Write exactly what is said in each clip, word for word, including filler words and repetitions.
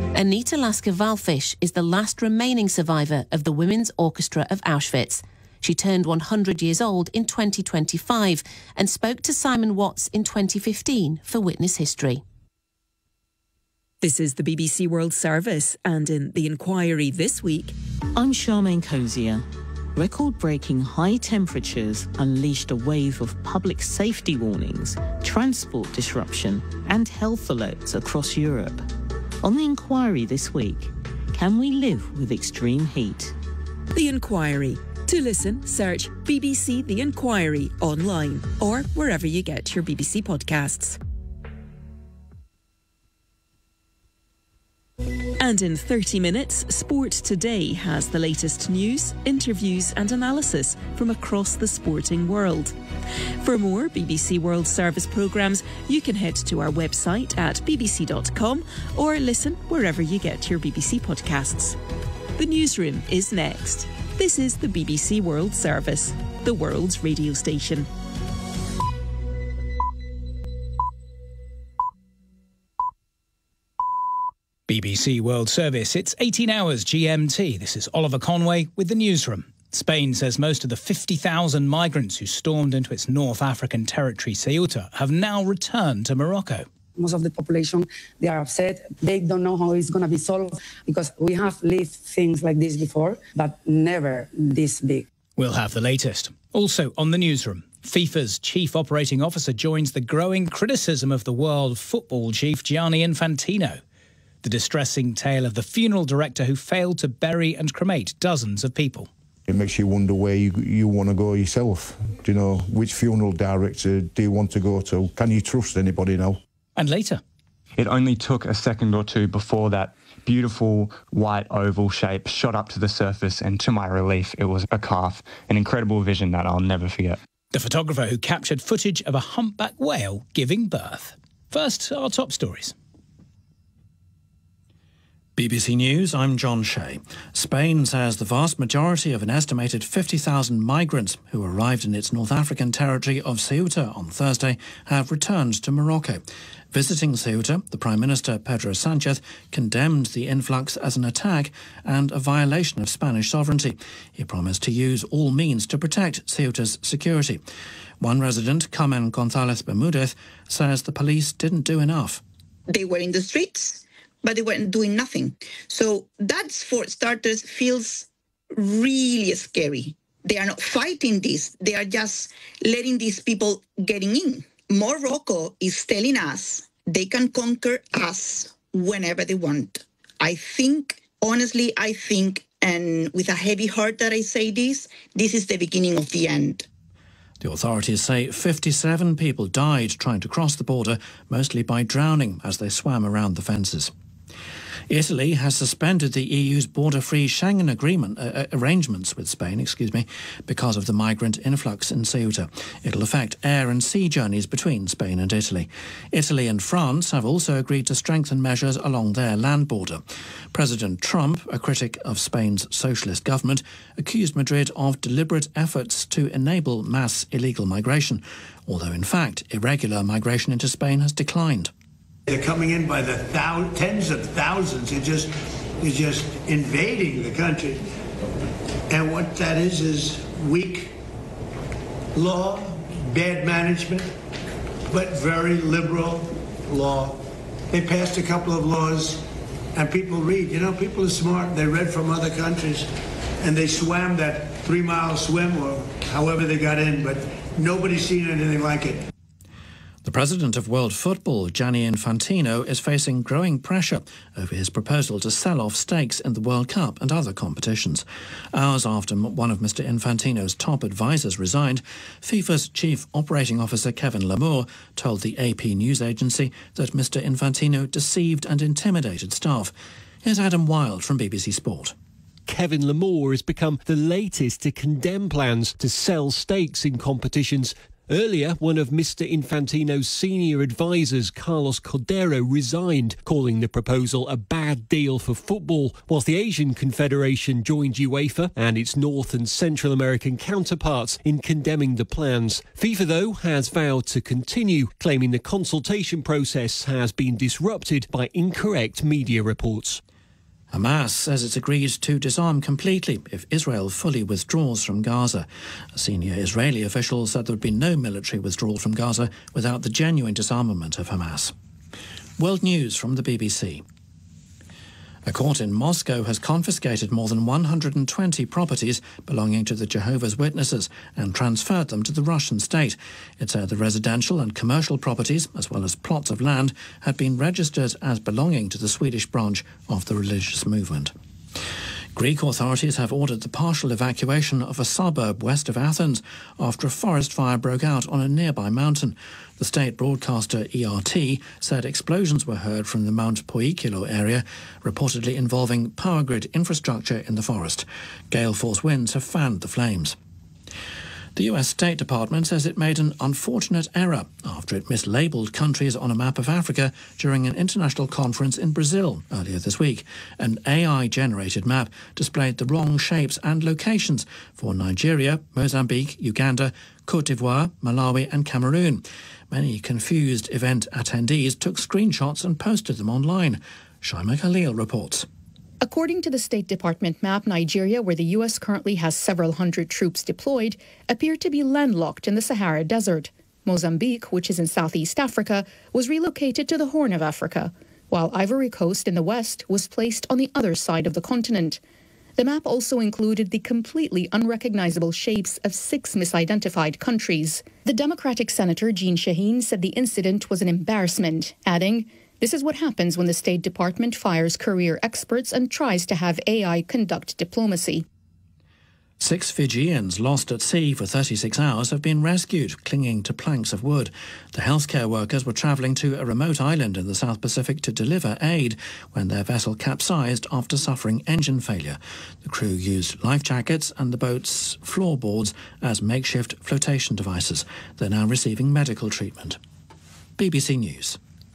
Anita Lasker-Wallfisch is the last remaining survivor of the Women's Orchestra of Auschwitz. She turned one hundred years old in twenty twenty-five and spoke to Simon Watts in twenty fifteen for Witness History. This is the B B C World Service, and in The Inquiry this week... I'm Charmaine Cozier. Record-breaking high temperatures unleashed a wave of public safety warnings, transport disruption and health alerts across Europe. On The Inquiry this week, can we live with extreme heat? The Inquiry. To listen, search B B C The Inquiry online or wherever you get your B B C podcasts. And in thirty minutes, Sport Today has the latest news, interviews and analysis from across the sporting world. For more B B C World Service programmes, you can head to our website at b b c dot com or listen wherever you get your B B C podcasts. The newsroom is next. This is the B B C World Service, the world's radio station. B B C World Service. It's eighteen hours G M T. This is Oliver Conway with the newsroom. Spain says most of the fifty thousand migrants who stormed into its North African territory, Ceuta, have now returned to Morocco. Most of the population, they are upset. They don't know how it's going to be solved because we have lived things like this before, but never this big. We'll have the latest. Also on the newsroom, FIFA's chief operating officer joins the growing criticism of the world football chief Gianni Infantino. The distressing tale of the funeral director who failed to bury and cremate dozens of people. It makes you wonder where you, you want to go yourself. Do you know, which funeral director do you want to go to? Can you trust anybody now? And later. It only took a second or two before that beautiful white oval shape shot up to the surface, and to my relief, it was a calf. An incredible vision that I'll never forget. The photographer who captured footage of a humpback whale giving birth. First, our top stories. B B C News, I'm John Shea. Spain says the vast majority of an estimated fifty thousand migrants who arrived in its North African territory of Ceuta on Thursday have returned to Morocco. Visiting Ceuta, the Prime Minister Pedro Sánchez condemned the influx as an attack and a violation of Spanish sovereignty. He promised to use all means to protect Ceuta's security. One resident, Carmen González Bermúdez, says the police didn't do enough. They were in the streets, but they weren't doing nothing. So that, for starters, feels really scary. They are not fighting this. They are just letting these people getting in. Morocco is telling us they can conquer us whenever they want. I think, honestly, I think, and with a heavy heart that I say this, this is the beginning of the end. The authorities say fifty-seven people died trying to cross the border, mostly by drowning as they swam around the fences. Italy has suspended the E U's border-free Schengen agreement uh, arrangements with Spain, excuse me, because of the migrant influx in Ceuta. It'll affect air and sea journeys between Spain and Italy. Italy and France have also agreed to strengthen measures along their land border. President Trump, a critic of Spain's socialist government, accused Madrid of deliberate efforts to enable mass illegal migration, although in fact irregular migration into Spain has declined. They're coming in by the thou- tens of thousands. They're just, they're just invading the country. And what that is is weak law, bad management, but very liberal law. They passed a couple of laws, and people read. You know, people are smart. They read from other countries, and they swam that three-mile swim or however they got in, but nobody's seen anything like it. The president of World Football, Gianni Infantino, is facing growing pressure over his proposal to sell off stakes in the World Cup and other competitions. Hours after one of Mister Infantino's top advisers resigned, FIFA's chief operating officer Kevin Lamour told the A P news agency that Mister Infantino deceived and intimidated staff. Here's Adam Wilde from B B C Sport. Kevin Lamour has become the latest to condemn plans to sell stakes in competitions Earlier, one of Mister Infantino's senior advisors, Carlos Cordero, resigned, calling the proposal a bad deal for football, whilst the Asian Confederation joined UEFA and its North and Central American counterparts in condemning the plans. FIFA, though, has vowed to continue, claiming the consultation process has been disrupted by incorrect media reports. Hamas says it's agreed to disarm completely if Israel fully withdraws from Gaza. A senior Israeli official said there would be no military withdrawal from Gaza without the genuine disarmament of Hamas. World News from the B B C. A court in Moscow has confiscated more than one hundred twenty properties belonging to the Jehovah's Witnesses and transferred them to the Russian state. It said the residential and commercial properties, as well as plots of land, had been registered as belonging to the Swedish branch of the religious movement. Greek authorities have ordered the partial evacuation of a suburb west of Athens after a forest fire broke out on a nearby mountain. The state broadcaster E R T said explosions were heard from the Mount Poikilo area, reportedly involving power grid infrastructure in the forest. Gale force winds have fanned the flames. The U S State Department says it made an unfortunate error after it mislabelled countries on a map of Africa during an international conference in Brazil earlier this week. An A I-generated map displayed the wrong shapes and locations for Nigeria, Mozambique, Uganda, Cote d'Ivoire, Malawi and Cameroon. Many confused event attendees took screenshots and posted them online. Shaima Khalil reports. According to the State Department map, Nigeria, where the U S currently has several hundred troops deployed, appeared to be landlocked in the Sahara Desert. Mozambique, which is in Southeast Africa, was relocated to the Horn of Africa, while Ivory Coast in the west was placed on the other side of the continent. The map also included the completely unrecognizable shapes of six misidentified countries. The Democratic Senator Jean Shaheen said the incident was an embarrassment, adding, "This is what happens when the State Department fires career experts and tries to have A I conduct diplomacy." Six Fijians lost at sea for thirty-six hours have been rescued, clinging to planks of wood. The healthcare workers were travelling to a remote island in the South Pacific to deliver aid when their vessel capsized after suffering engine failure. The crew used life jackets and the boat's floorboards as makeshift flotation devices. They're now receiving medical treatment. B B C News.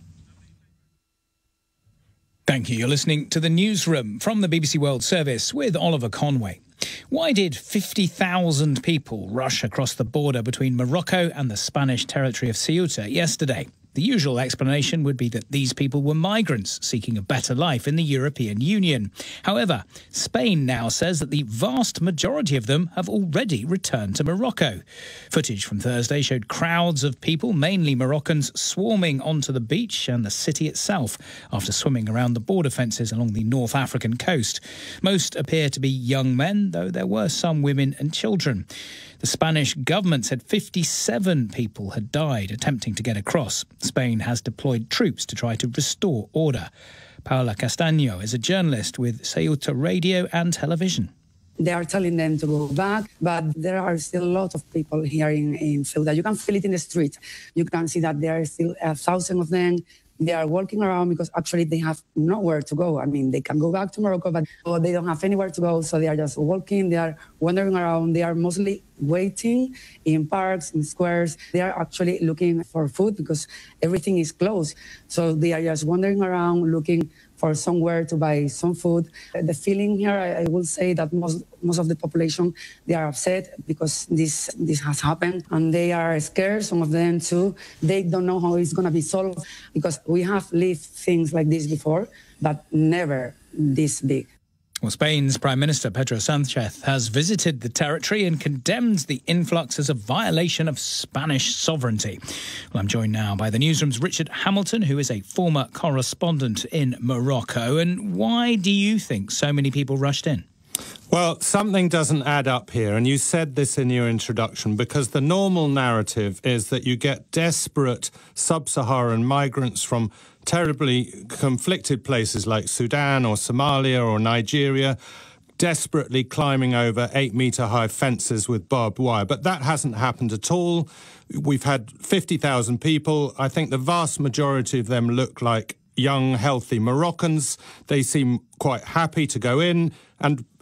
Thank you. You're listening to the Newsroom from the B B C World Service with Oliver Conway. Why did fifty thousand people rush across the border between Morocco and the Spanish territory of Ceuta yesterday? The usual explanation would be that these people were migrants seeking a better life in the European Union. However, Spain now says that the vast majority of them have already returned to Morocco. Footage from Thursday showed crowds of people, mainly Moroccans, swarming onto the beach and the city itself after swimming around the border fences along the North African coast. Most appear to be young men, though there were some women and children. The Spanish government said fifty-seven people had died attempting to get across. Spain has deployed troops to try to restore order. Paula Castaño is a journalist with Ceuta Radio and Television. They are telling them to go back, but there are still a lot of people here in, in Ceuta. You can feel it in the street. You can see that there are still a thousand of them. They are walking around because actually they have nowhere to go. I mean, they can go back to Morocco, but they don't have anywhere to go. So they are just walking. They are wandering around. They are mostly waiting in parks, in squares. They are actually looking for food because everything is closed. So they are just wandering around looking for somewhere to buy some food. The feeling here, I, I will say that most most of the population, they are upset because this this has happened, and they are scared, some of them too. They don't know how it's going to be solved because we have lived things like this before, but never this big. Well, Spain's Prime Minister Pedro Sánchez has visited the territory and condemned the influx as a violation of Spanish sovereignty. Well, I'm joined now by the Newsroom's Richard Hamilton, who is a former correspondent in Morocco. And why do you think so many people rushed in? Well, something doesn't add up here, and you said this in your introduction, because the normal narrative is that you get desperate sub-Saharan migrants from terribly conflicted places like Sudan or Somalia or Nigeria, desperately climbing over eight-metre-high fences with barbed wire. But that hasn't happened at all. We've had fifty thousand people. I think the vast majority of them look like young, healthy Moroccans. They seem quite happy to go in, and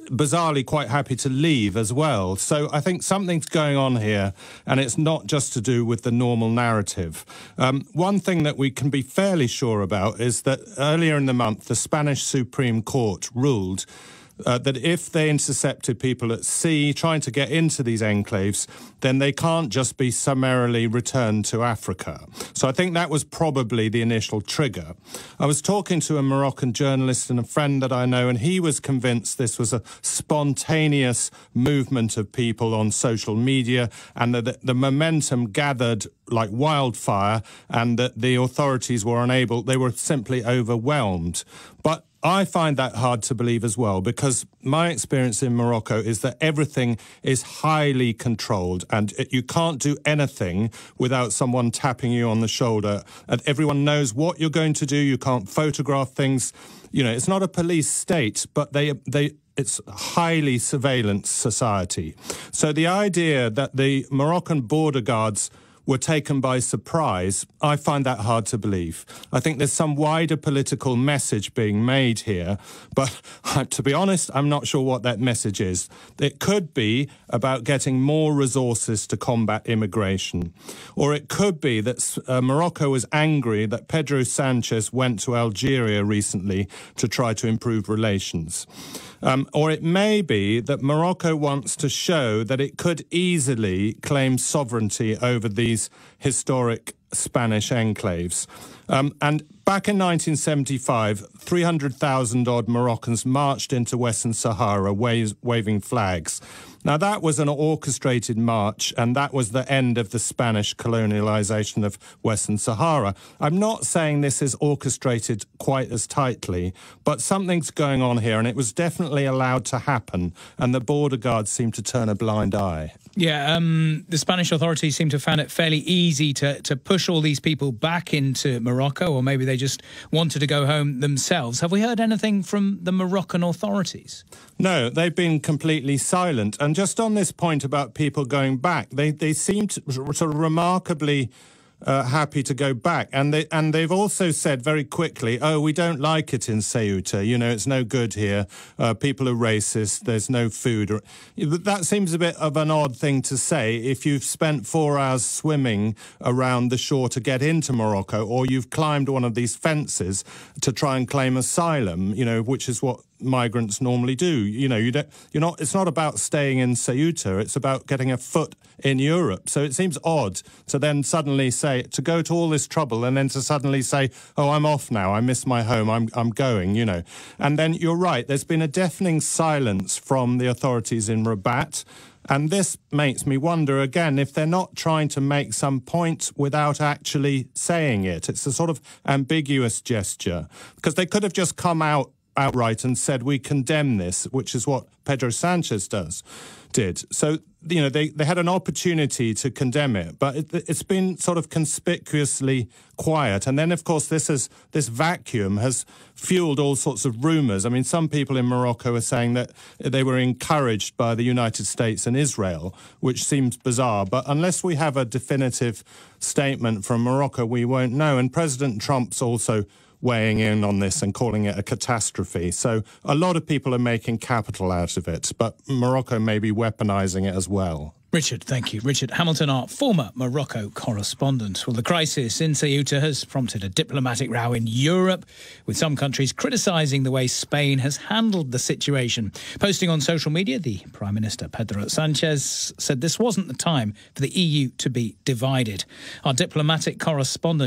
bizarrely quite happy to leave as well. So I think something's going on here, and it's not just to do with the normal narrative. Um, one thing that we can be fairly sure about is that earlier in the month, the Spanish Supreme Court ruled Uh, that if they intercepted people at sea trying to get into these enclaves, then they can't just be summarily returned to Africa. So I think that was probably the initial trigger. I was talking to a Moroccan journalist and a friend that I know, and he was convinced this was a spontaneous movement of people on social media, and that the momentum gathered like wildfire, and that the authorities were unable, they were simply overwhelmed. But I find that hard to believe as well, because my experience in Morocco is that everything is highly controlled, and it, you can't do anything without someone tapping you on the shoulder, and everyone knows what you're going to do. You can't photograph things. You know, it's not a police state, but they they it's highly surveillance society. So the idea that the Moroccan border guards were taken by surprise, I find that hard to believe. I think there's some wider political message being made here, but to be honest, I'm not sure what that message is. It could be about getting more resources to combat immigration, or it could be that uh, Morocco was angry that Pedro Sanchez went to Algeria recently to try to improve relations. Um, or it may be that Morocco wants to show that it could easily claim sovereignty over these historic Spanish enclaves. Um, and back in nineteen seventy-five, three hundred thousand odd Moroccans marched into Western Sahara wa- waving flags. Now, that was an orchestrated march, and that was the end of the Spanish colonialization of Western Sahara. I'm not saying this is orchestrated quite as tightly, but something's going on here, and it was definitely allowed to happen, and the border guards seem to turn a blind eye. Yeah, um, the Spanish authorities seem to have found it fairly easy to, to push all these people back into Morocco, or maybe they just wanted to go home themselves. Have we heard anything from the Moroccan authorities? No, they've been completely silent. And just on this point about people going back, they, they seem to, sort of remarkably uh, happy to go back. And, they, and they've also said very quickly, oh, we don't like it in Ceuta. You know, it's no good here. Uh, people are racist. There's no food. That seems a bit of an odd thing to say if you've spent four hours swimming around the shore to get into Morocco, or you've climbed one of these fences to try and claim asylum, you know, which is what migrants normally do. You know, you don't, you're not, it's not about staying in Ceuta, it's about getting a foot in Europe. So it seems odd to then suddenly say, to go to all this trouble and then to suddenly say, oh, I'm off now, I miss my home, I'm, I'm going, you know. And then you're right, there's been a deafening silence from the authorities in Rabat. And this makes me wonder, again, if they're not trying to make some point without actually saying it. It's a sort of ambiguous gesture, because they could have just come out outright and said, we condemn this, which is what Pedro Sanchez does, did. So, you know, they, they had an opportunity to condemn it, but it, it's been sort of conspicuously quiet. And then, of course, this has, this vacuum has fueled all sorts of rumours. I mean, some people in Morocco are saying that they were encouraged by the United States and Israel, which seems bizarre. But unless we have a definitive statement from Morocco, we won't know. And President Trump's also weighing in on this and calling it a catastrophe. So a lot of people are making capital out of it, but Morocco may be weaponizing it as well. Richard, thank you. Richard Hamilton, our former Morocco correspondent. Well, the crisis in Ceuta has prompted a diplomatic row in Europe, with some countries criticising the way Spain has handled the situation. Posting on social media, the Prime Minister Pedro Sanchez said this wasn't the time for the E U to be divided. Our diplomatic correspondent